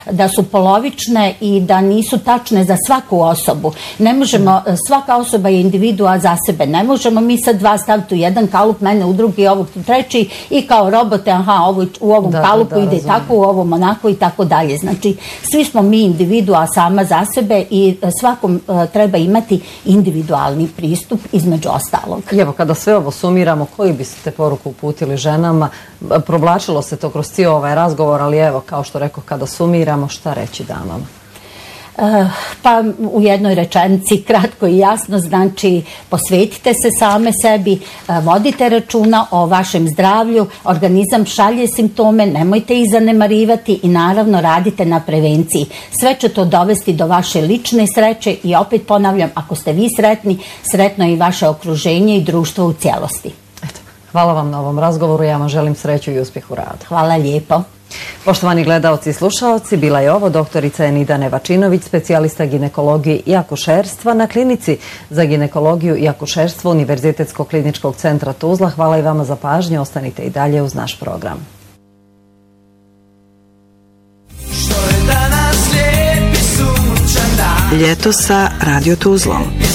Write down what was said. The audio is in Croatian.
da su polovične i da nisu tačne za svaku osobu. Ne možemo, svaka osoba je individua za sebe. Ne možemo mi sad dva staviti u jedan kalup, mene u drugi, ovog u treći i kao robote, u ovom kalupu ide tako, u ovom onako i tako dalje. Znači, svi smo mi individua sama za sebe i svakom treba imati individualni pristup između ostalog. I evo, kada sve ovo sumiramo, koji biste poruku uputili ženama? Provlačilo se to kroz cijel ovaj razgovor, ali evo, kao što rekao, kada sumiramo, šta reći damama? Pa u jednoj rečenici, kratko i jasno, znači posvetite se same sebi, vodite računa o vašem zdravlju, organizam šalje simptome, nemojte ih zanemarivati i naravno radite na prevenciji. Sve će to dovesti do vaše lične sreće i opet ponavljam, ako ste vi sretni, sretno je i vaše okruženje i društvo u cijelosti. Hvala vam na ovom razgovoru, ja vam želim sreću i uspjeh u radu. Hvala lijepo. Poštovani gledaoci i slušaoci, bila je ovo doktorica Enida Nevačinović, specijalista ginekologije i akušerstva na klinici za ginekologiju i akušerstvo Univerzitetskog kliničkog centra Tuzla. Hvala i vama za pažnju, ostanite i dalje uz naš program. Ljeto sa Radio Tuzlom.